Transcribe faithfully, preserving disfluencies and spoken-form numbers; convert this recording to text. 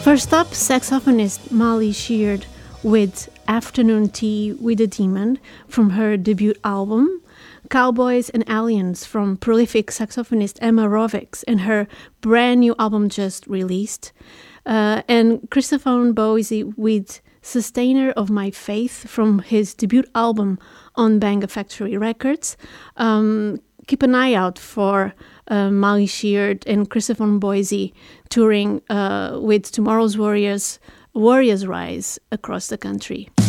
First up, saxophonist Molly Sheard with Afternoon Tea with a Demon from her debut album, Cowboys and Aliens from prolific saxophonist Emma Rovics and her brand new album just released, uh, and Christophone Boise with Sustainer of My Faith from his debut album on Banga Factory Records. Um, keep an eye out for uh, Molly Sheard and Christophone Boise touring uh, with Tomorrow's Warriors, Warriors Rise across the country.